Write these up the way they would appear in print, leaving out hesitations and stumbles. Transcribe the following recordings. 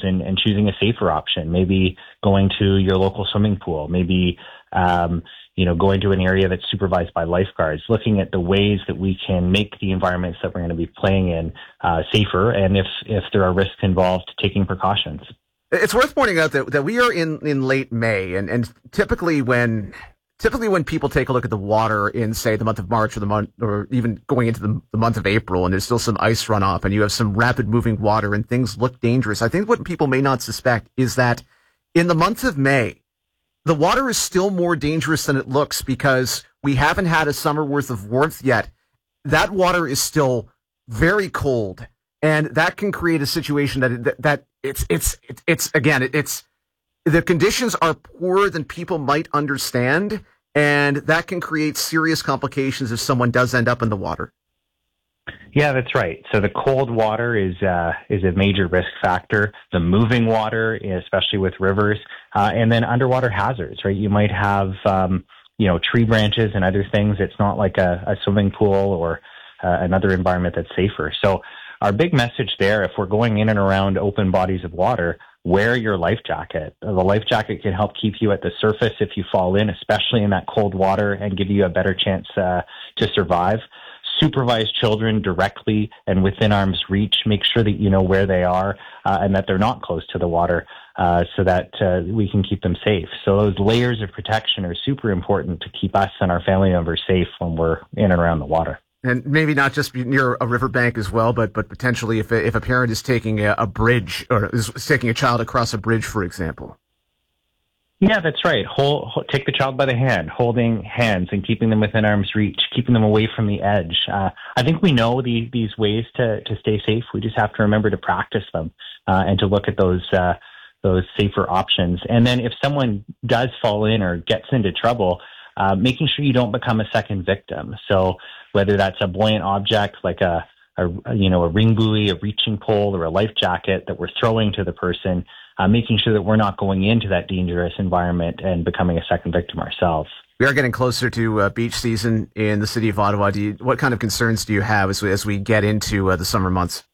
and choosing a safer option, maybe going to your local swimming pool, maybe going to an area that's supervised by lifeguards, looking at the ways that we can make the environments that we're going to be playing in safer, and if there are risks involved, taking precautions. It's worth pointing out that we are in late May, and typically when people take a look at the water in, say, the month of March or even going into the month of April, and there's still some ice runoff, and you have some rapid moving water, and things look dangerous. I think what people may not suspect is that in the month of May, the water is still more dangerous than it looks because we haven't had a summer worth of warmth yet. That water is still very cold, and that can create a situation that it's the conditions are poorer than people might understand, and that can create serious complications if someone does end up in the water. Yeah, that's right. So the cold water is a major risk factor. The moving water, especially with rivers, and then underwater hazards, right? You might have, tree branches and other things. It's not like a swimming pool or another environment that's safer. So our big message there, if we're going in and around open bodies of water, wear your life jacket. The life jacket can help keep you at the surface if you fall in, especially in that cold water, and give you a better chance to survive. Supervise children directly and within arm's reach. Make sure that you know where they are and that they're not close to the water so that we can keep them safe. So those layers of protection are super important to keep us and our family members safe when we're in and around the water. And maybe not just near a riverbank as well, but potentially if a parent is taking a bridge or is taking a child across a bridge, for example. Yeah, that's right. Take the child by the hand, holding hands and keeping them within arm's reach, keeping them away from the edge. I think we know these ways to stay safe. We just have to remember to practice them and to look at those safer options. And then if someone does fall in or gets into trouble, making sure you don't become a second victim. So whether that's a buoyant object like a ring buoy, a reaching pole, or a life jacket that we're throwing to the person, making sure that we're not going into that dangerous environment and becoming a second victim ourselves. We are getting closer to beach season in the city of Ottawa. What kind of concerns do you have as we get into the summer months?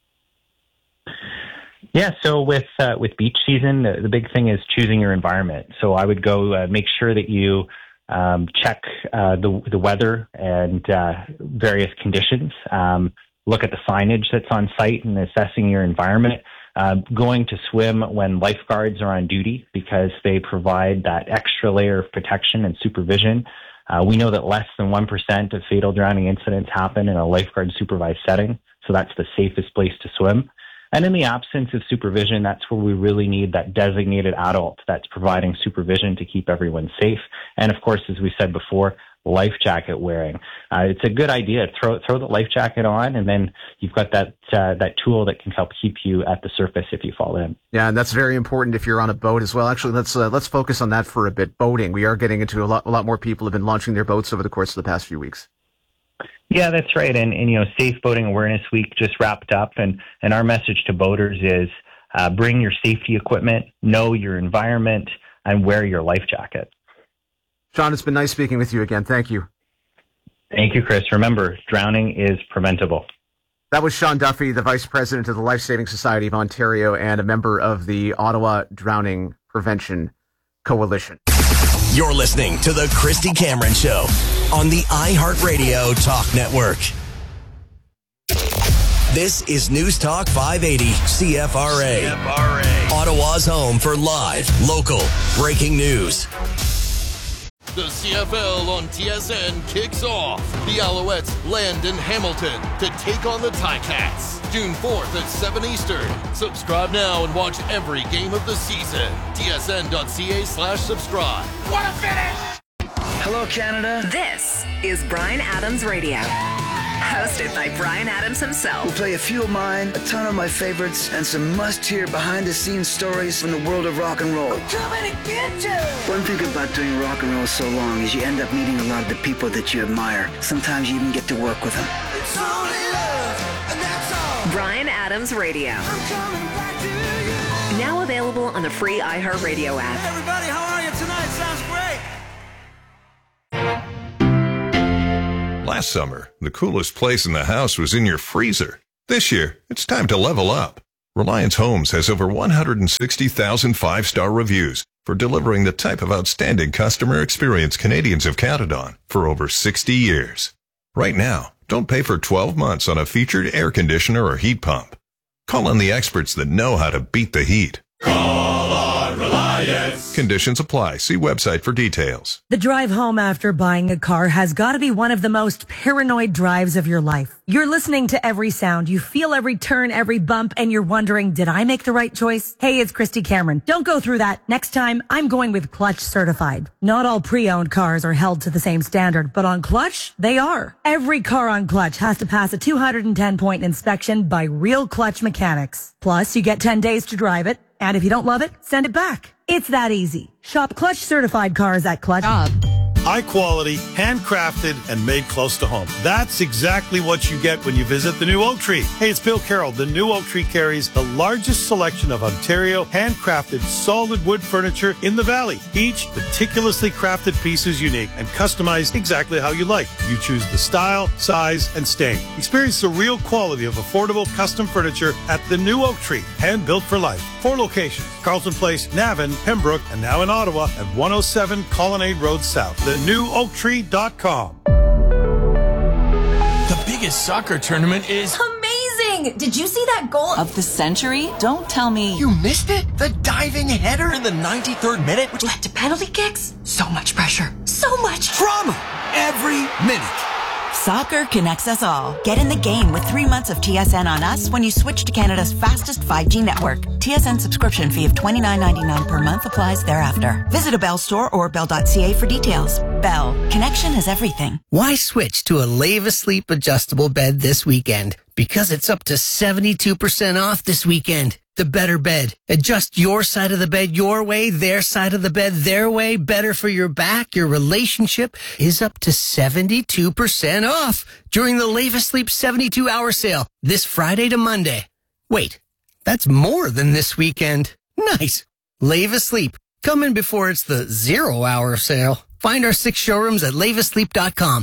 Yeah, so with beach season, the big thing is choosing your environment. So I would go make sure that you check the weather and various conditions. Look at the signage that's on site and assessing your environment. Going to swim when lifeguards are on duty because they provide that extra layer of protection and supervision. We know that less than 1% of fatal drowning incidents happen in a lifeguard supervised setting, so that's the safest place to swim. And in the absence of supervision, that's where we really need that designated adult that's providing supervision to keep everyone safe. And of course, as we said before, life jacket wearing. It's a good idea. Throw the life jacket on, and then you've got that tool that can help keep you at the surface if you fall in. Yeah, and that's very important if you're on a boat as well. Actually, let's focus on that for a bit. Boating. We are getting into a lot more people have been launching their boats over the course of the past few weeks. Yeah, that's right. And Safe Boating Awareness Week just wrapped up, and our message to boaters is bring your safety equipment, know your environment, and wear your life jacket. Sean, it's been nice speaking with you again. Thank you. Thank you, Chris. Remember, drowning is preventable. That was Sean Duffy, the Vice President of the Life Saving Society of Ontario and a member of the Ottawa Drowning Prevention Coalition. You're listening to The Christy Cameron Show on the iHeartRadio Talk Network. This is News Talk 580 CFRA. Ottawa's home for live, local, breaking news. The CFL on TSN kicks off. The Alouettes land in Hamilton to take on the Ticats. June 4th at 7 Eastern. Subscribe now and watch every game of the season. tsn.ca/subscribe. What a finish! Hello, Canada. This is Bryan Adams Radio. Hosted by Bryan Adams himself. We'll play a few of mine, a ton of my favorites, and some must-hear behind-the-scenes stories from the world of rock and roll. I'm coming to get you! One thing about doing rock and roll so long is you end up meeting a lot of the people that you admire. Sometimes you even get to work with them. It's only love, and that's all. Bryan Adams Radio. I'm coming back to you. Now available on the free iHeartRadio app. Hey everybody, how are you tonight? Sounds great. Last summer, the coolest place in the house was in your freezer. This year, it's time to level up. Reliance Homes has over 160,000 five-star reviews for delivering the type of outstanding customer experience Canadians have counted on for over 60 years. Right now, don't pay for 12 months on a featured air conditioner or heat pump. Call on the experts that know how to beat the heat. Call on Reliance. Conditions apply. See website for details. The drive home after buying a car has got to be one of the most paranoid drives of your life. You're listening to every sound. You feel every turn, every bump, and you're wondering, did I make the right choice? Hey, it's Christy Cameron. Don't go through that. Next time, I'm going with Clutch Certified. Not all pre-owned cars are held to the same standard, but on Clutch, they are. Every car on Clutch has to pass a 210-point inspection by real Clutch mechanics. Plus, you get 10 days to drive it. And if you don't love it, send it back. It's that easy. Shop Clutch Certified cars at Clutch. High quality, handcrafted, and made close to home. That's exactly what you get when you visit the new Oak Tree. Hey, it's Bill Carroll. The new Oak Tree carries the largest selection of Ontario handcrafted solid wood furniture in the valley. Each meticulously crafted piece is unique and customized exactly how you like. You choose the style, size, and stain. Experience the real quality of affordable custom furniture at the new Oak Tree, hand built for life. 4 locations: Carlton Place, Navan, Pembroke, and now in Ottawa at 107 Colonnade Road South. TheNewOakTree.com. The biggest soccer tournament is amazing! Did you see that goal of the century? Don't tell me. You missed it? The diving header in the 93rd minute, which led to penalty kicks? So much pressure. So much drama every minute. Soccer connects us all. Get in the game with 3 months of TSN on us when you switch to Canada's fastest 5G network. TSN subscription fee of $29.99 per month applies thereafter. Visit a Bell store or bell.ca for details. Bell. Connection is everything. Why switch to a Lave Asleep adjustable bed this weekend? Because it's up to 72% off this weekend. The better bed. Adjust your side of the bed your way, their side of the bed their way. Better for your back, your relationship is up to 72% off during the Lave Asleep 72-hour sale this Friday to Monday. Wait, that's more than this weekend. Nice. Lave Asleep. Come in before it's the 0-hour sale. Find our 6 showrooms at laveasleep.com.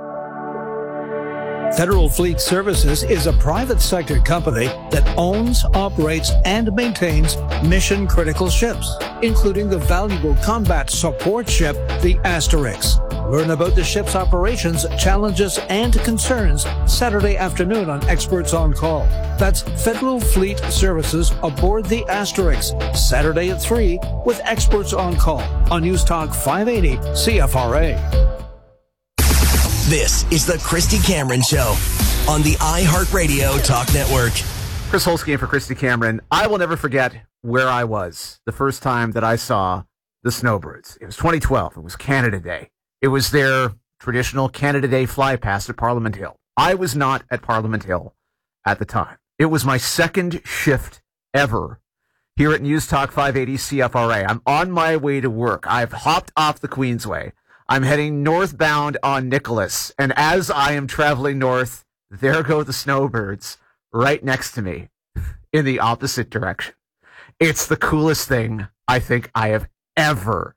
Federal Fleet Services is a private sector company that owns, operates, and maintains mission-critical ships, including the valuable combat support ship, the Asterix. Learn about the ship's operations, challenges, and concerns Saturday afternoon on Experts on Call. That's Federal Fleet Services aboard the Asterix, Saturday at 3 with Experts on Call on News Talk 580 CFRA. This is the Christy Cameron Show on the iHeartRadio Talk Network. Chris Holsky for Christy Cameron. I will never forget where I was the first time that I saw the Snowbirds. It was 2012. It was Canada Day. It was their traditional Canada Day fly past at Parliament Hill. I was not at Parliament Hill at the time. It was my second shift ever here at News Talk 580 CFRA. I'm on my way to work. I've hopped off the Queensway. I'm heading northbound on Nicholas, and as I am traveling north, there go the Snowbirds right next to me in the opposite direction. It's the coolest thing I think I have ever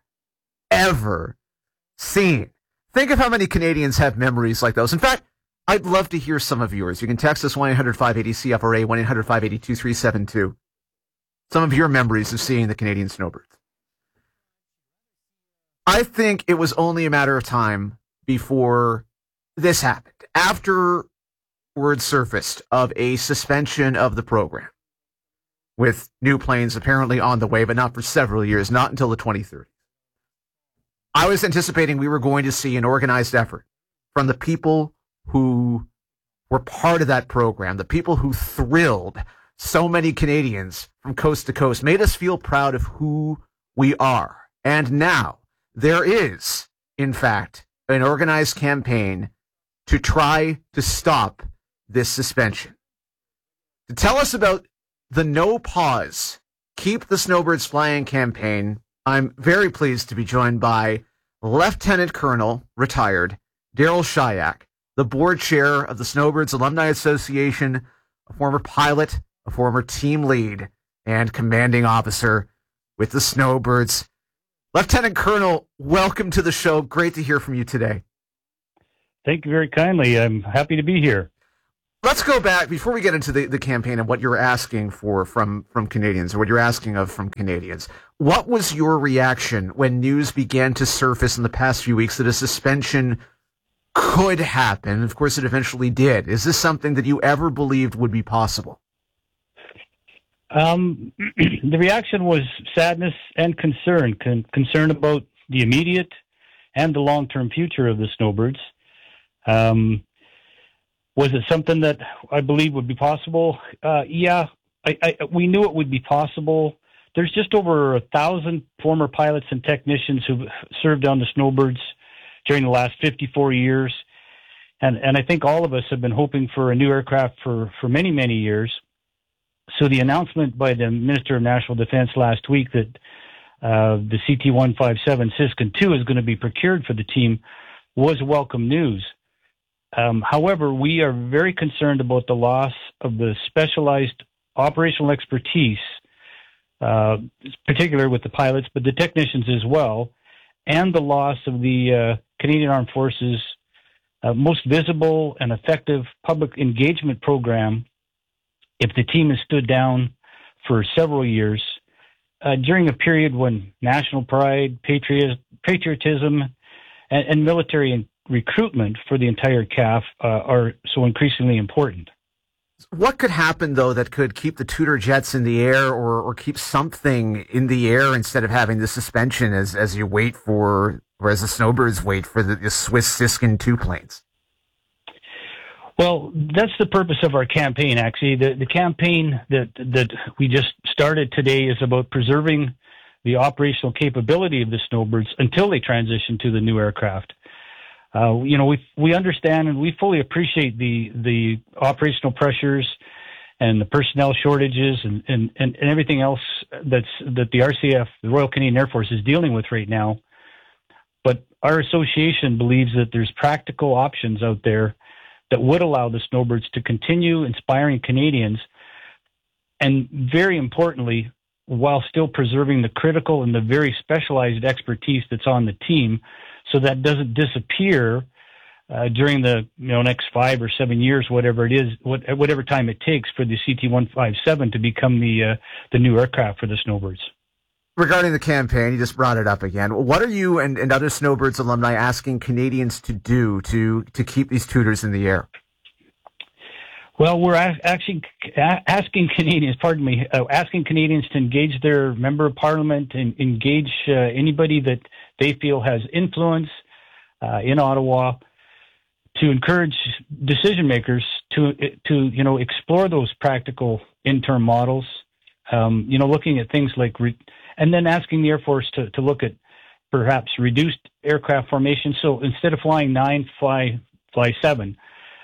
seen. Think of how many Canadians have memories like those. In fact, I'd love to hear some of yours. You can text us 1-800-580-CFRA, 1-800-580-2372. Some of your memories of seeing the Canadian Snowbirds. I think it was only a matter of time before this happened. After word surfaced of a suspension of the program, with new planes apparently on the way, but not for several years, not until the 2030s. I was anticipating we were going to see an organized effort from the people who were part of that program, the people who thrilled so many Canadians from coast to coast, made us feel proud of who we are. And now, there is, in fact, an organized campaign to try to stop this suspension. To tell us about the No Pause, Keep the Snowbirds Flying campaign, I'm very pleased to be joined by Lieutenant Colonel, retired, Daryl Shayak, the board chair of the Snowbirds Alumni Association, a former pilot, a former team lead, and commanding officer with the Snowbirds. Lieutenant Colonel, welcome to the show. Great to hear from you today. Thank you very kindly. I'm happy to be here. Let's go back before we get into the campaign and what you're asking for from Canadians, or what you're asking of from Canadians. What was your reaction when news began to surface in the past few weeks that a suspension could happen? Of course, it eventually did. Is this something that you ever believed would be possible? The reaction was sadness and concern. Concern about the immediate and the long-term future of the Snowbirds. Was it something that I believe would be possible? Yeah, we knew it would be possible. There's just over 1,000 former pilots and technicians who've served on the Snowbirds during the last 54 years. And I think all of us have been hoping for a new aircraft for many, many years. So the announcement by the Minister of National Defense last week that the CT-157 Siskin II is going to be procured for the team was welcome news. However, we are very concerned about the loss of the specialized operational expertise, particularly with the pilots, but the technicians as well, and the loss of the Canadian Armed Forces' most visible and effective public engagement program if the team has stood down for several years during a period when national pride, patriotism, and military recruitment for the entire CAF are so increasingly important. What could happen, though, that could keep the Tudor jets in the air or keep something in the air instead of having the suspension as you wait for, or as the Snowbirds wait for the Swiss Siskin II planes? Well, that's the purpose of our campaign, actually. The campaign that we just started today is about preserving the operational capability of the Snowbirds until they transition to the new aircraft. We understand and we fully appreciate the operational pressures and the personnel shortages and everything else that the RCF, the Royal Canadian Air Force, is dealing with right now. But our association believes that there's practical options out there that would allow the Snowbirds to continue inspiring Canadians, and very importantly, while still preserving the critical and the very specialized expertise that's on the team, so that doesn't disappear during the next 5 or 7 years, whatever it is, whatever time it takes for the CT-157 to become the new aircraft for the Snowbirds. Regarding the campaign, you just brought it up again. What are you and other Snowbirds alumni asking Canadians to do to keep these Tudors in the air? Well, we're asking Canadians to engage their member of parliament and engage anybody that they feel has influence in Ottawa, to encourage decision makers to explore those practical interim models. Looking at things like and then asking the Air Force to look at perhaps reduced aircraft formation. So instead of flying 9, fly 7.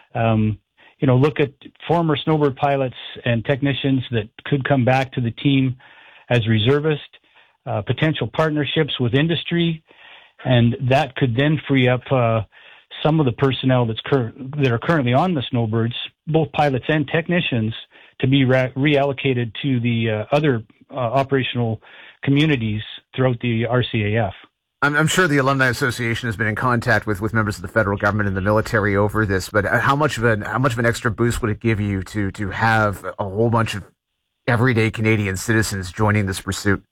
Look at former Snowbird pilots and technicians that could come back to the team as reservists, potential partnerships with industry, and that could then free up some of the personnel that are currently on the Snowbirds, both pilots and technicians, to be reallocated to the other operational communities throughout the RCAF. I'm sure the Alumni Association has been in contact with members of the federal government and the military over this, but how much of an extra boost would it give you to have a whole bunch of everyday Canadian citizens joining this pursuit?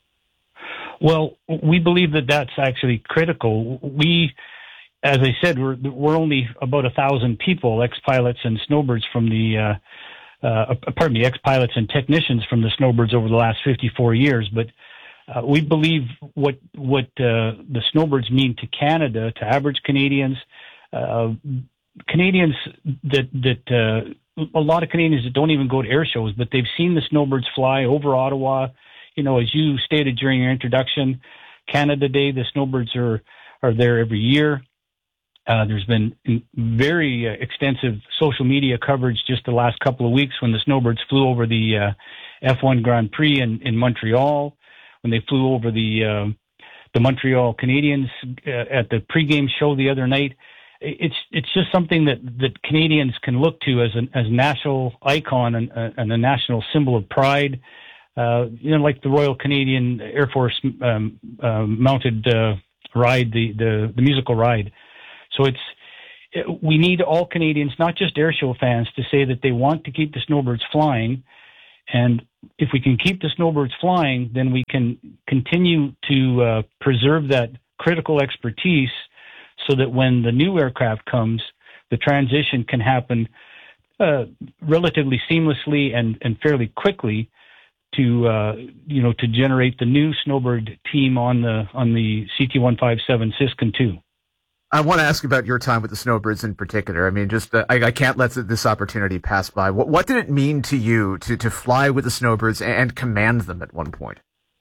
Well, we believe that that's actually critical. We, as I said, we're only about 1,000 people, ex-pilots and Snowbirds from the ex-pilots and technicians from the Snowbirds over the last 54 years. But we believe what the Snowbirds mean to Canada, to average Canadians, Canadians that a lot of Canadians that don't even go to air shows, but they've seen the Snowbirds fly over Ottawa. As you stated during your introduction, Canada Day, the Snowbirds are there every year. There's been very extensive social media coverage just the last couple of weeks when the Snowbirds flew over the F1 Grand Prix in Montreal, when they flew over the Montreal Canadiens at the pregame show the other night. It's just something that Canadians can look to as a national icon and a national symbol of pride. Like the Royal Canadian Air Force mounted ride, the musical ride. So we need all Canadians, not just airshow fans, to say that they want to keep the snowbirds flying. And if we can keep the snowbirds flying, then we can continue to preserve that critical expertise so that when the new aircraft comes, the transition can happen relatively seamlessly and fairly quickly to generate the new snowbird team on the CT-157 Siskin II. I want to ask about your time with the snowbirds in particular. I mean, just I can't let this opportunity pass by. What did it mean to you to fly with the snowbirds and command them at one point?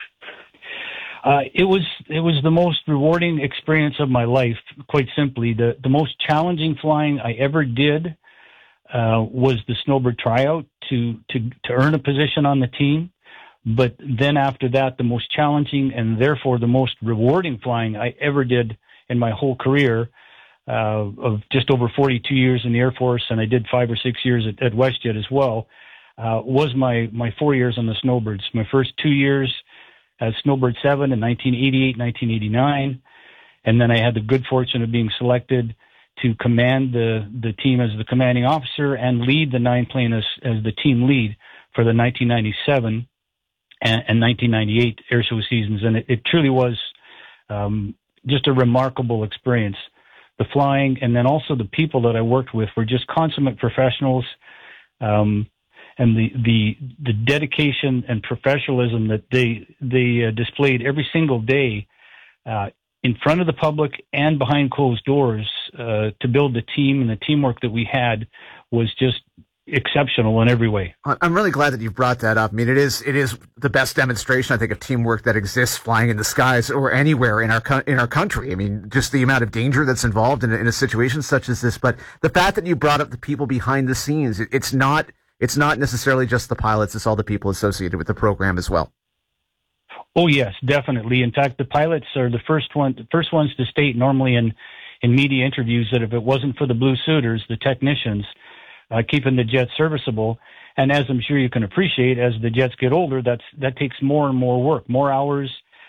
It was the most rewarding experience of my life. Quite simply, the most challenging flying I ever did was the snowbird tryout to earn a position on the team. But then after that, the most challenging and therefore the most rewarding flying I ever did in my whole career of just over 42 years in the Air Force, and I did 5 or 6 years at WestJet as well, was my 4 years on the snowbirds. My first 2 years as Snowbird 7 in 1988, 1989, and then I had the good fortune of being selected to command the team as the commanding officer and lead the 9-plane as the team lead for the 1997 and 1998 airshow seasons. And it truly was just a remarkable experience. The flying and then also the people that I worked with were just consummate professionals, and the dedication and professionalism that they displayed every single day in front of the public and behind closed doors to build the team, and the teamwork that we had was just exceptional in every way. I'm really glad that you brought that up. I mean, it is the best demonstration, I think, of teamwork that exists flying in the skies or anywhere in our country. I mean, just the amount of danger that's involved in a situation such as this. But the fact that you brought up the people behind the scenes, it's not necessarily just the pilots; it's all the people associated with the program as well. Oh yes, definitely. In fact, the pilots are the first ones to state normally in media interviews that if it wasn't for the blue suiters, the technicians, keeping the jets serviceable, and as I'm sure you can appreciate, as the jets get older, that takes more and more work, more hours,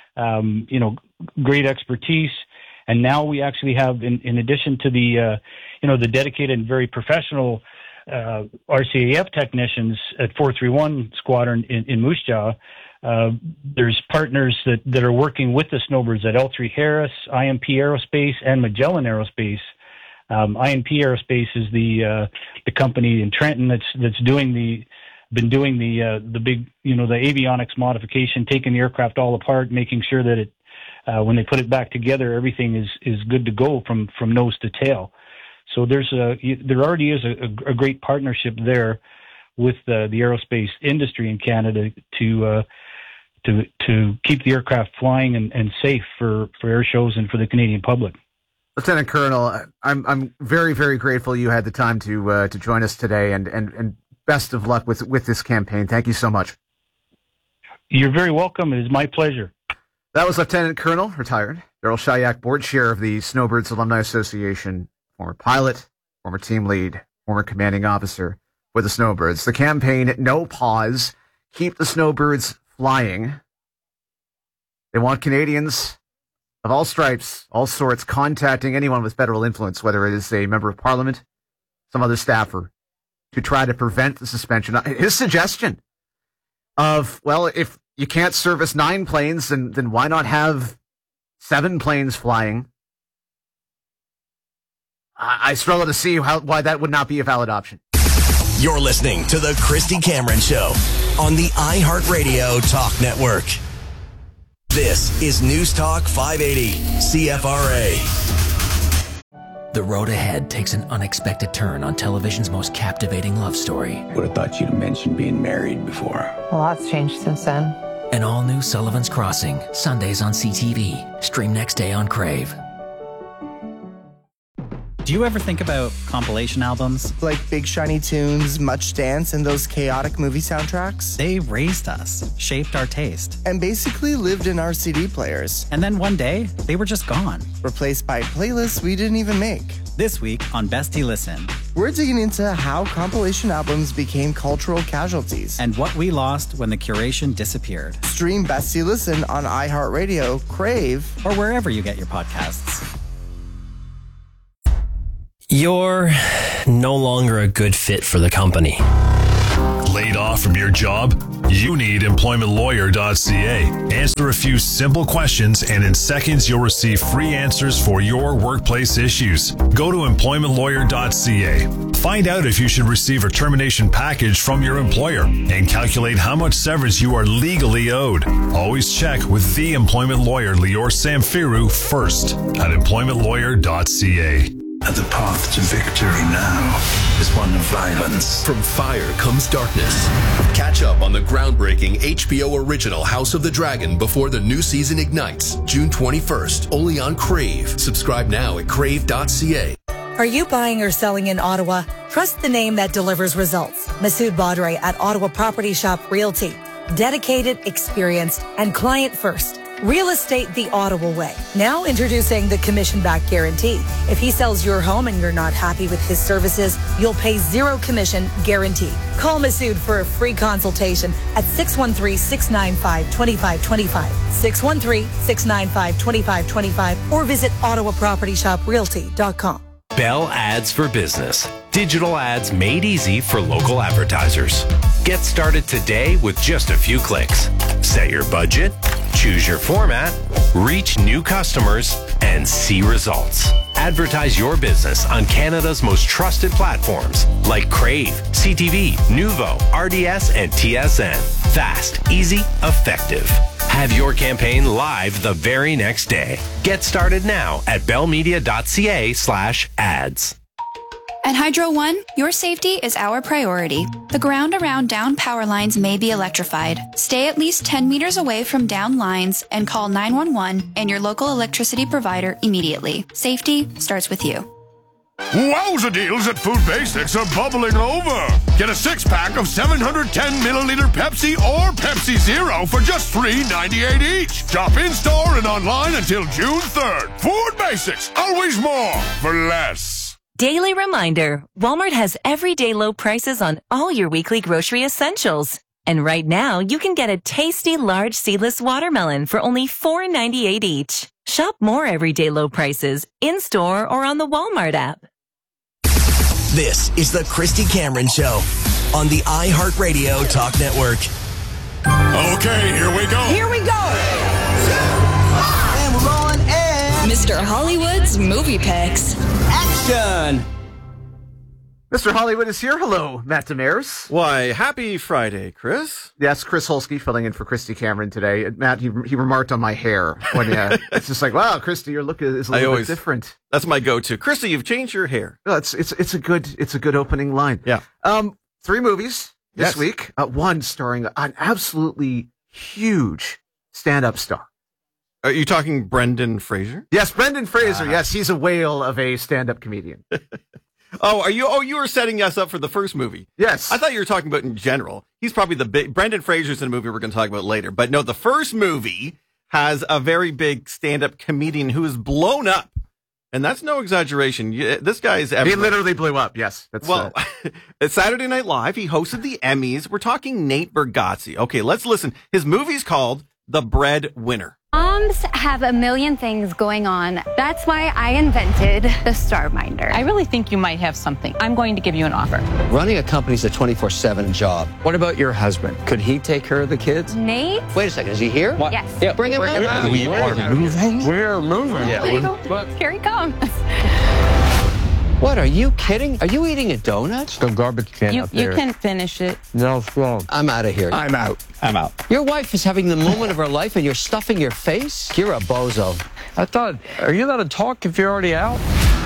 great expertise, and now we actually have, in addition to the dedicated and very professional RCAF technicians at 431 Squadron in Moose Jaw, there's partners that are working with the snowbirds at L3 Harris, IMP Aerospace, and Magellan Aerospace. IMP Aerospace is the company in Trenton that's been doing the big, the avionics modification, taking the aircraft all apart, making sure that it when they put it back together, everything is good to go from nose to tail. So there already is a great partnership there with the aerospace industry in Canada to keep the aircraft flying and safe for air shows and for the Canadian public. Lieutenant Colonel, I'm very, very grateful you had the time to join us today, and best of luck with this campaign. Thank you so much. You're very welcome. It is my pleasure. That was Lieutenant Colonel, retired, Darryl Shayak, board chair of the Snowbirds Alumni Association, former pilot, former team lead, former commanding officer with the Snowbirds. The campaign, No Pause, Keep the Snowbirds Flying. They want Canadians of all stripes, all sorts, contacting anyone with federal influence, whether it is a member of parliament, some other staffer, to try to prevent the suspension. His suggestion of, well, if you can't service 9 planes, then why not have 7 planes flying? I struggle to see why that would not be a valid option. You're listening to The Christy Cameron Show on the iHeartRadio Talk Network. This is News Talk 580, CFRA. The road ahead takes an unexpected turn on television's most captivating love story. Would have thought you'd have mentioned being married before. A lot's changed since then. An all-new Sullivan's Crossing, Sundays on CTV. Stream next day on Crave. Do you ever think about compilation albums? Like Big Shiny Tunes, Much Dance, and those chaotic movie soundtracks? They raised us, shaped our taste. And basically lived in our CD players. And then one day, they were just gone. Replaced by playlists we didn't even make. This week on Bestie Listen, we're digging into how compilation albums became cultural casualties. And what we lost when the curation disappeared. Stream Bestie Listen on iHeartRadio, Crave, or wherever you get your podcasts. You're no longer a good fit for the company. Laid off from your job? You need employmentlawyer.ca. Answer a few simple questions, and in seconds, you'll receive free answers for your workplace issues. Go to employmentlawyer.ca. Find out if you should receive a termination package from your employer and calculate how much severance you are legally owed. Always check with the employment lawyer, Lior Samfiru, first at employmentlawyer.ca. The path to victory now is one of violence. From fire comes darkness. Catch up on the groundbreaking HBO original House of the Dragon before the new season ignites, June 21st, only on Crave. Subscribe now at crave.ca. Are you buying or selling in Ottawa? Trust the name that delivers results. Masood Badre at Ottawa Property Shop Realty. Dedicated, experienced, and client first. Real estate the Ottawa way. Now introducing the commission-back guarantee. If he sells your home and you're not happy with his services, you'll pay zero commission guaranteed. Call Masood for a free consultation at 613-695-2525, 613-695-2525, or visit OttawaPropertyShopRealty.com. Bell Ads for Business. Digital ads made easy for local advertisers. Get started today with just a few clicks. Set your budget, choose your format, reach new customers, and see results. Advertise your business on Canada's most trusted platforms like Crave, CTV, Nuvo, RDS, and TSN. Fast, easy, effective. Have your campaign live the very next day. Get started now at bellmedia.ca/ads. At Hydro One, your safety is our priority. The ground around down power lines may be electrified. Stay at least 10 meters away from down lines and call 911 and your local electricity provider immediately. Safety starts with you. Wowza deals at Food Basics are bubbling over. Get a 6-pack of 710-milliliter Pepsi or Pepsi Zero for just $3.98 each. Shop in-store and online until June 3rd. Food Basics, always more for less. Daily reminder, Walmart has everyday low prices on all your weekly grocery essentials. And right now, you can get a tasty large seedless watermelon for only $4.98 each. Shop more everyday low prices in-store or on the Walmart app. This is the Christy Cameron Show on the iHeartRadio Talk Network. Okay, here we go. Here we go. And we're on air. Mr. Hollywood's Movie Picks. Action. Mr. Hollywood is here. Hello, Matt Demers. Why, happy Friday, Chris. Yes, Chris Holsky filling in for Christy Cameron today. Matt, he remarked on my hair when it's just like, wow, Christy, your look is a little bit different. That's my go-to. Christy, you've changed your hair. No, it's a good opening line. Yeah. 3 movies this week. One starring an absolutely huge stand-up star. Are you talking Brendan Fraser? Yes, Brendan Fraser. Yes, he's a whale of a stand-up comedian. You were setting us up for the first movie. Yes. I thought you were talking about in general. He's probably the big, Brendan Fraser's in a movie we're going to talk about later. But no, the first movie has a very big stand-up comedian who is blown up. And that's no exaggeration. This guy is everywhere. He literally blew up, yes. It's Saturday Night Live. He hosted the Emmys. We're talking Nate Bargatze. Okay, let's listen. His movie's called The Breadwinner. Moms have a million things going on. That's why I invented the StarMinder. I really think you might have something. I'm going to give you an offer. Running a company's a 24/7 job. What about your husband? Could he take care of the kids? Nate? Wait a second, is he here? What? Yes. Yeah, bring him in. We are moving. We're moving. Yeah. Here he comes. What, are you kidding? Are you eating a donut? The garbage can up there. You can finish it. No, wrong. I'm out of here. I'm out. Your wife is having the moment of her life and you're stuffing your face? You're a bozo. Are you allowed to talk if you're already out?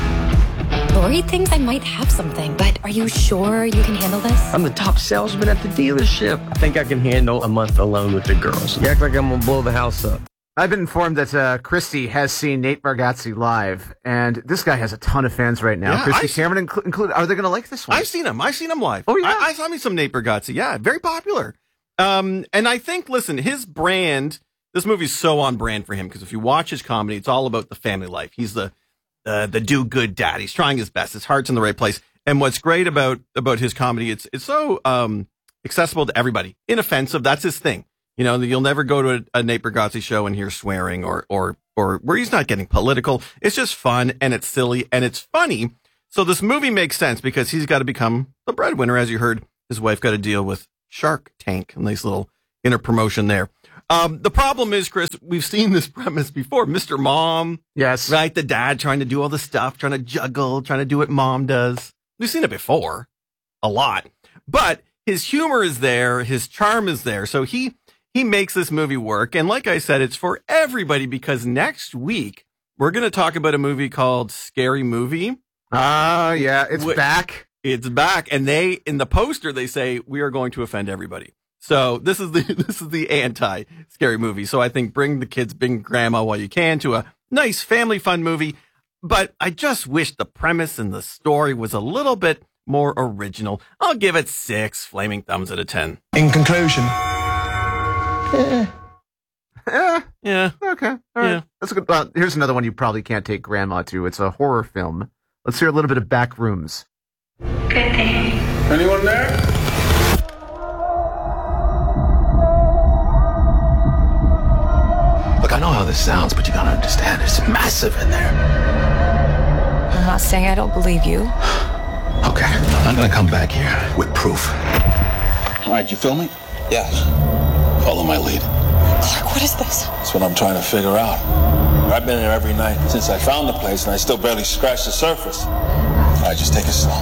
Lori thinks I might have something, but are you sure you can handle this? I'm the top salesman at the dealership. I think I can handle a month alone with the girls. You act like I'm going to blow the house up. I've been informed that Christy has seen Nate Bargatze live, and this guy has a ton of fans right now. Yeah, Christy Cameron included. Are they going to like this one? I've seen him live. Oh, yeah? I saw me some Nate Bargatze. Yeah, very popular. And I think, listen, his brand, this movie's so on brand for him, because if you watch his comedy, it's all about the family life. He's the do-good dad. He's trying his best. His heart's in the right place. And what's great about his comedy, it's so accessible to everybody. Inoffensive, that's his thing. You know, you'll never go to a Nate Bargatze show and hear swearing or where he's not getting political. It's just fun and it's silly and it's funny. So this movie makes sense because he's got to become the breadwinner. As you heard, his wife got to deal with Shark Tank. A nice little inner promotion there. The problem is, Chris, we've seen this premise before. Mr. Mom. Yes. Right? The dad trying to do all the stuff, trying to juggle, trying to do what mom does. We've seen it before. A lot. But his humor is there. His charm is there. So he makes this movie work. And like I said, it's for everybody because next week we're going to talk about a movie called Scary Movie. Yeah. It's back. It's back. And in the poster, they say we are going to offend everybody. So this is the anti-scary movie. So I think bring the kids, bring grandma while you can to a nice family fun movie. But I just wish the premise and the story was a little bit more original. I'll give it 6 flaming thumbs out of 10. In conclusion. Yeah. Okay. All right. Yeah. That's a good. Here's another one you probably can't take grandma to. It's a horror film. Let's hear a little bit of Back Rooms. Good day. Anyone there? Look, I know how this sounds, but you gotta understand, it's massive in there. I'm not saying I don't believe you. Okay, I'm gonna come back here with proof. All right, you feel me? Yes. Follow my lead. Clark, what is this? That's what I'm trying to figure out. I've been here every night since I found the place, and I still barely scratched the surface. All right, just take it slow.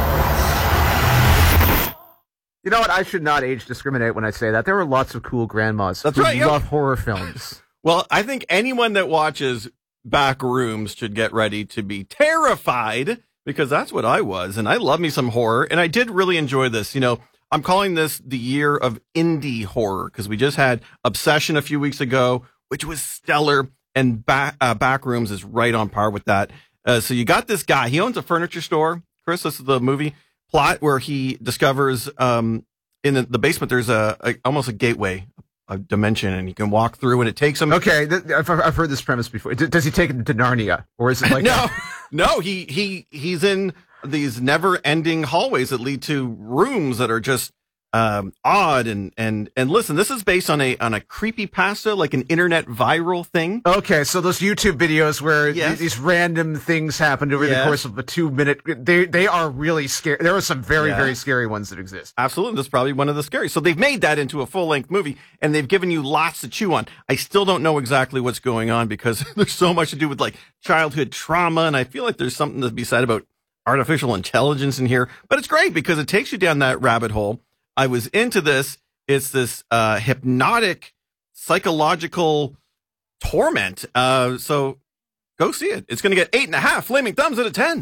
You know what? I should not age discriminate when I say that. There are lots of cool grandmas That's who right, yeah. love horror films. Well, I think anyone that watches Back Rooms should get ready to be terrified because that's what I was. And I love me some horror. And I did really enjoy this. You know, I'm calling this the year of indie horror because we just had Obsession a few weeks ago, which was stellar. And Back Rooms is right on par with that. So you got this guy. He owns a furniture store. Chris, this is the movie plot where he discovers in the basement there's almost a gateway, a dimension, and you can walk through, and it takes him. Okay, I've heard this premise before. Does he take it to Narnia, or is it like No. He's in these never-ending hallways that lead to rooms that are just odd and listen, this is based on a creepypasta, like an internet viral thing. Okay, so those YouTube videos where these random things happened over the course of a 2-minute, they are really scary. There are some very scary ones that exist. Absolutely, that's probably one of the scary. So they've made that into a full-length movie, and they've given you lots to chew on. I still don't know exactly what's going on because there's so much to do with like childhood trauma, and I feel like there's something to be said about artificial intelligence in here. But it's great because it takes you down that rabbit hole. I was into this. It's this hypnotic, psychological torment. So go see it. It's going to get 8.5 flaming thumbs out of 10.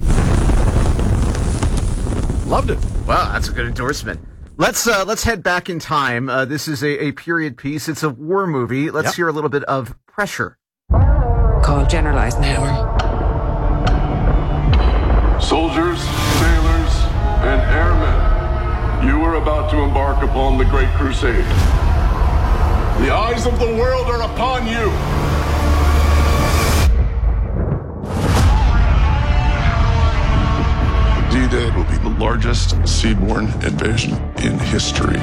Loved it. Wow, that's a good endorsement. Let's head back in time. This is a period piece. It's a war movie. Let's hear a little bit of Pressure. Call General Eisenhower. Soldiers, sailors, and airmen. You are about to embark upon the Great Crusade. The eyes of the world are upon you. D-Day will be the largest seaborne invasion in history.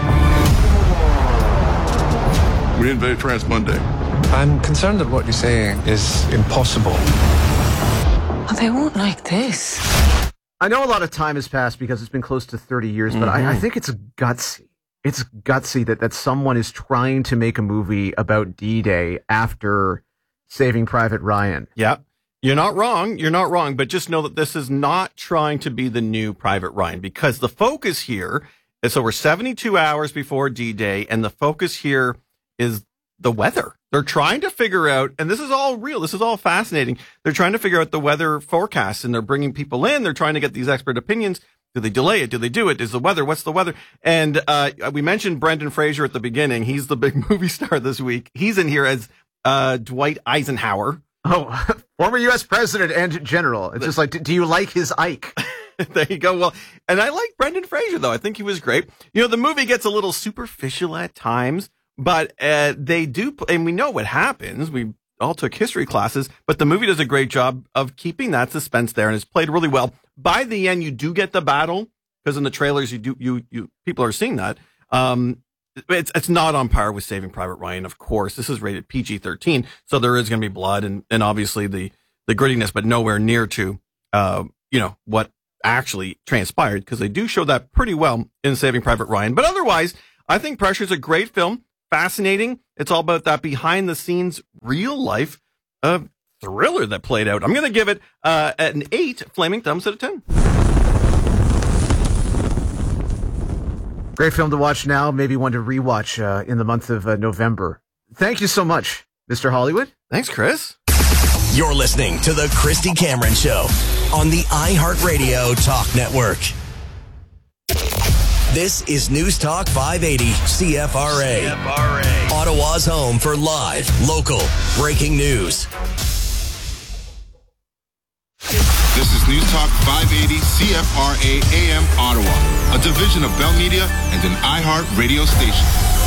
We invade France Monday. I'm concerned that what you're saying is impossible. Oh, they won't like this. I know a lot of time has passed because it's been close to 30 years, but I think it's gutsy. It's gutsy that someone is trying to make a movie about D-Day after Saving Private Ryan. Yeah, you're not wrong. You're not wrong. But just know that this is not trying to be the new Private Ryan because the focus here is so we're 72 hours before D-Day, and the focus here is the weather. They're trying to figure out, and this is all real, this is all fascinating. They're trying to figure out the weather forecast, and they're bringing people in. They're trying to get these expert opinions. Do they delay it? Do they do it? Is the weather? What's the weather? And we mentioned Brendan Fraser at the beginning. He's the big movie star this week. He's in here as Dwight Eisenhower. Oh, former U.S. president and general. It's just like, do you like his Ike? There you go. Well, and I like Brendan Fraser, though. I think he was great. You know, the movie gets a little superficial at times. But they do, and we know what happens. We all took history classes, but the movie does a great job of keeping that suspense there, and it's played really well. By the end, you do get the battle because in the trailers, you people are seeing that. It's not on par with Saving Private Ryan, of course. This is rated PG-13, so there is going to be blood and obviously the grittiness, but nowhere near to what actually transpired, because they do show that pretty well in Saving Private Ryan. But otherwise, I think Pressure's a great film, fascinating. It's all about that behind-the-scenes, real-life thriller that played out. I'm going to give it an 8 flaming thumbs out of 10. Great film to watch now, maybe one to rewatch in the month of November. Thank you so much, Mr. Hollywood. Thanks, Chris. You're listening to The Christy Cameron Show on the iHeartRadio Talk Network. This is News Talk 580 CFRA. Ottawa's home for live, local, breaking news. This is News Talk 580 CFRA AM Ottawa, a division of Bell Media and an iHeart radio station.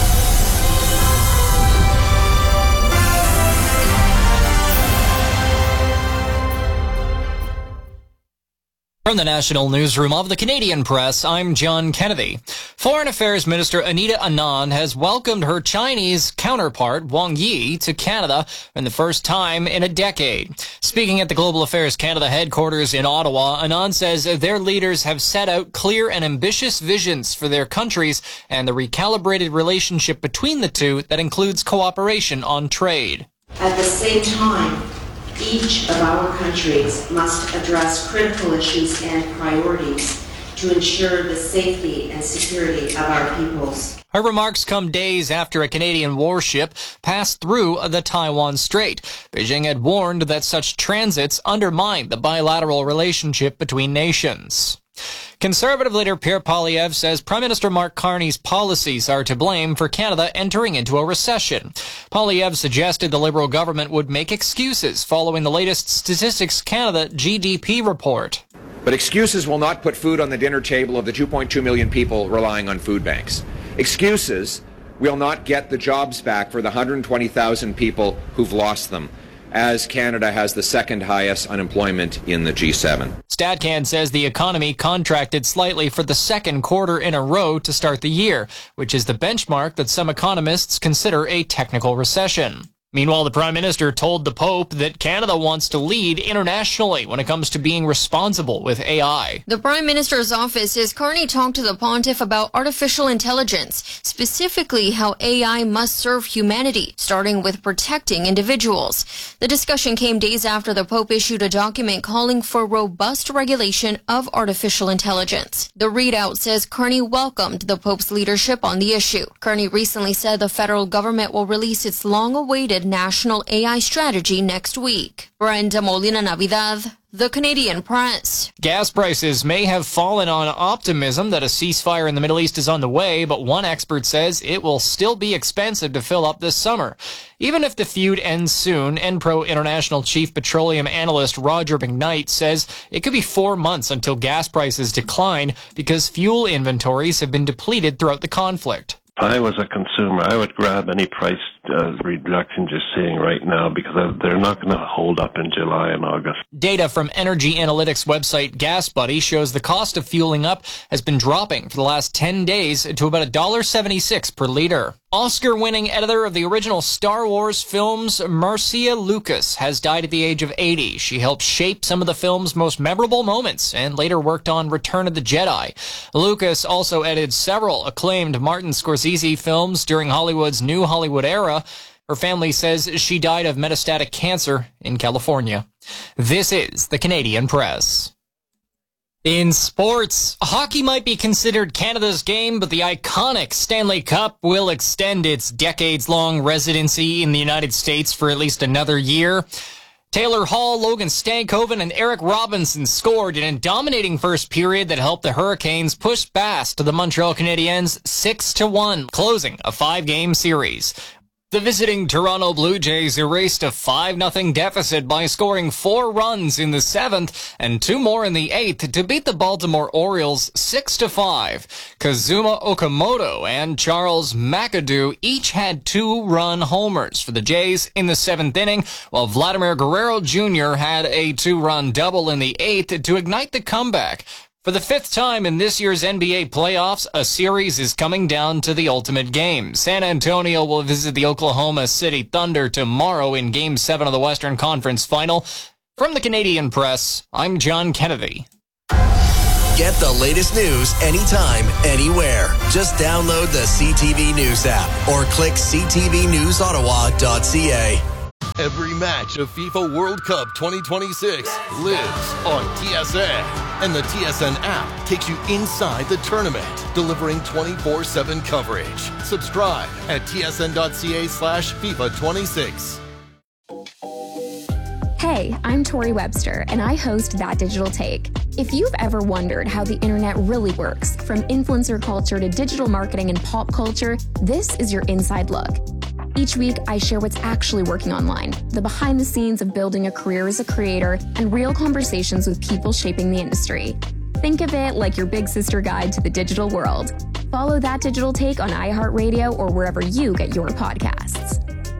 From the National Newsroom of the Canadian Press, I'm John Kennedy. Foreign Affairs Minister Anita Anand has welcomed her Chinese counterpart, Wang Yi, to Canada for the first time in a decade. Speaking at the Global Affairs Canada headquarters in Ottawa, Anand says their leaders have set out clear and ambitious visions for their countries and the recalibrated relationship between the two that includes cooperation on trade. At the same time, each of our countries must address critical issues and priorities to ensure the safety and security of our peoples. Her remarks come days after a Canadian warship passed through the Taiwan Strait. Beijing had warned that such transits undermine the bilateral relationship between nations. Conservative leader Pierre Poilievre says Prime Minister Mark Carney's policies are to blame for Canada entering into a recession. Poilievre suggested the Liberal government would make excuses following the latest Statistics Canada GDP report. But excuses will not put food on the dinner table of the 2.2 million people relying on food banks. Excuses will not get the jobs back for the 120,000 people who've lost them, as Canada has the second highest unemployment in the G7. StatCan says the economy contracted slightly for the second quarter in a row to start the year, which is the benchmark that some economists consider a technical recession. Meanwhile, the Prime Minister told the Pope that Canada wants to lead internationally when it comes to being responsible with AI. The Prime Minister's office says Carney talked to the Pontiff about artificial intelligence, specifically how AI must serve humanity, starting with protecting individuals. The discussion came days after the Pope issued a document calling for robust regulation of artificial intelligence. The readout says Carney welcomed the Pope's leadership on the issue. Carney recently said the federal government will release its long-awaited national AI strategy next week. Brenda Molina Navidad, The Canadian Press. Gas prices may have fallen on optimism that a ceasefire in the Middle East is on the way, but one expert says it will still be expensive to fill up this summer. Even if the feud ends soon, Enpro International Chief Petroleum Analyst Roger McKnight says it could be 4 months until gas prices decline because fuel inventories have been depleted throughout the conflict. If I was a consumer, I would grab any price reduction you're seeing right now because they're not going to hold up in July and August. Data from energy analytics website GasBuddy shows the cost of fueling up has been dropping for the last 10 days to about $1.76 per liter. Oscar-winning editor of the original Star Wars films, Marcia Lucas, has died at the age of 80. She helped shape some of the film's most memorable moments and later worked on Return of the Jedi. Lucas also edited several acclaimed Martin Scorsese films during Hollywood's New Hollywood era. Her family says she died of metastatic cancer in California. This is the Canadian Press. In sports, hockey might be considered Canada's game, but the iconic Stanley Cup will extend its decades-long residency in the United States for at least another year. Taylor Hall, Logan Stankoven, and Eric Robinson scored in a dominating first period that helped the Hurricanes push past the Montreal Canadiens 6-1, closing a 5-game series. The visiting Toronto Blue Jays erased a 5-0 deficit by scoring 4 runs in the 7th and 2 more in the 8th to beat the Baltimore Orioles 6-5. Kazuma Okamoto and Charles McAdoo each had 2-run homers for the Jays in the 7th inning, while Vladimir Guerrero Jr. had a 2-run double in the 8th to ignite the comeback. For the 5th time in this year's NBA playoffs, a series is coming down to the ultimate game. San Antonio will visit the Oklahoma City Thunder tomorrow in Game 7 of the Western Conference Final. From the Canadian Press, I'm John Kennedy. Get the latest news anytime, anywhere. Just download the CTV News app or click ctvnewsottawa.ca. Every match of FIFA World Cup 2026 lives on TSN. And the TSN app takes you inside the tournament, delivering 24/7 coverage. Subscribe at tsn.ca/FIFA26. Hey, I'm Tori Webster, and I host That Digital Take. If you've ever wondered how the internet really works, from influencer culture to digital marketing and pop culture, this is your inside look. Each week, I share what's actually working online, the behind the scenes of building a career as a creator, and real conversations with people shaping the industry. Think of it like your big sister guide to the digital world. Follow That Digital Take on iHeartRadio or wherever you get your podcasts.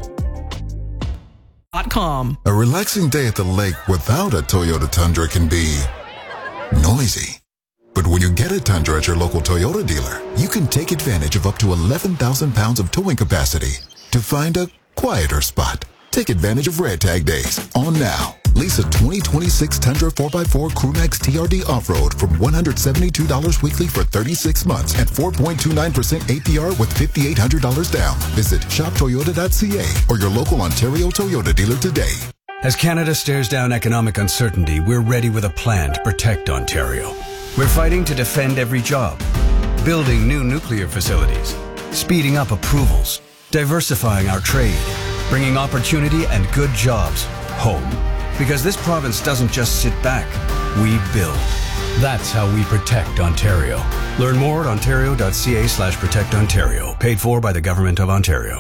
A relaxing day at the lake without a Toyota Tundra can be noisy. But when you get a Tundra at your local Toyota dealer, you can take advantage of up to 11,000 pounds of towing capacity to find a quieter spot. Take advantage of Red Tag Days on now. Lease a 2026 Tundra 4x4 Crewmax TRD Off-Road from $172 weekly for 36 months at 4.29% APR with $5,800 down. Visit shoptoyota.ca or your local Ontario Toyota dealer today. As Canada stares down economic uncertainty, we're ready with a plan to protect Ontario. We're fighting to defend every job, building new nuclear facilities, speeding up approvals, diversifying our trade, bringing opportunity and good jobs home. Because this province doesn't just sit back, we build. That's how we protect Ontario. Learn more at ontario.ca/protectontario. Paid for by the Government of Ontario.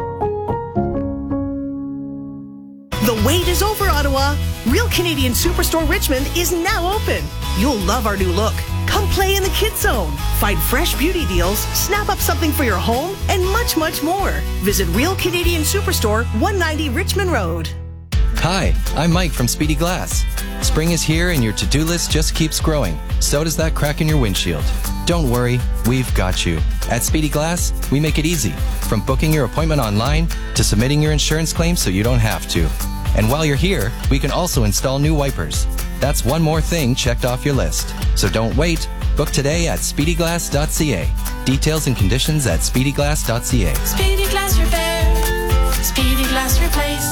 The wait is over, Ottawa. Real Canadian Superstore Richmond is now open. You'll love our new look. Come play in the Kids Zone. Find fresh beauty deals, snap up something for your home, and much, much more. Visit Real Canadian Superstore, 190 Richmond Road. Hi, I'm Mike from Speedy Glass. Spring is here and your to-do list just keeps growing. So does that crack in your windshield. Don't worry, we've got you. At Speedy Glass, we make it easy. From booking your appointment online to submitting your insurance claim so you don't have to. And while you're here, we can also install new wipers. That's one more thing checked off your list. So don't wait. Book today at speedyglass.ca. Details and conditions at speedyglass.ca. Speedy Glass Repair. Speedy Glass Replace.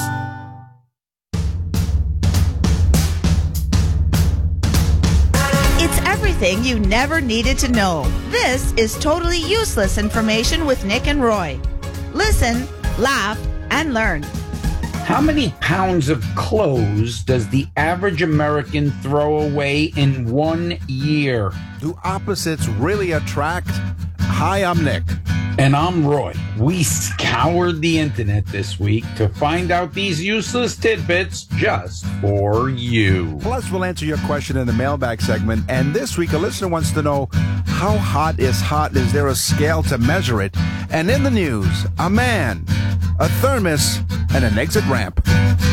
It's everything you never needed to know. This is totally useless information with Nick and Roy. Listen, laugh, and learn. How many pounds of clothes does the average American throw away in 1 year? Do opposites really attract? Hi, I'm Nick. And I'm Roy. We scoured the internet this week to find out these useless tidbits just for you. Plus, we'll answer your question in the mailbag segment. And this week, a listener wants to know, how hot is hot? Is there a scale to measure it? And in the news, a man, a thermos, and an exit ramp.